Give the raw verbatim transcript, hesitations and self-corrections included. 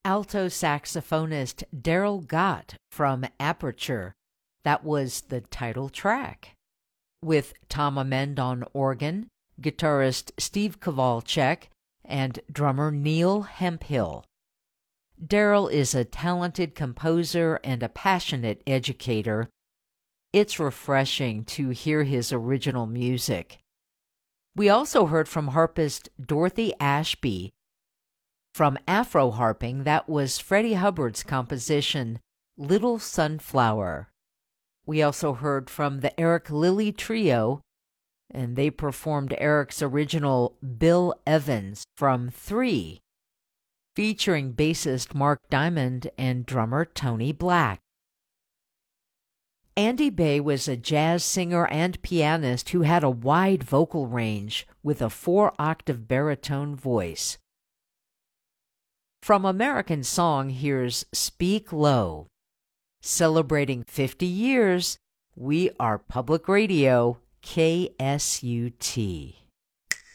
alto saxophonist Daryl Gott from Aperture. That was the title track. With Tom Amend on organ, guitarist Steve Kowalczyk, and drummer Neil Hemphill. Daryl is a talented composer and a passionate educator. It's refreshing to hear his original music. We also heard from harpist Dorothy Ashby. From Afro Harping, that was Freddie Hubbard's composition, Little Sunflower. We also heard from the Eric Lilly Trio, and they performed Eric's original Bill Evans from Three, featuring bassist Mark Diamond and drummer Tony Black. Andy Bay was a jazz singer and pianist who had a wide vocal range with a four-octave baritone voice. From American Song, here's Speak Low. Celebrating fifty years, we are Public Radio, K S U T.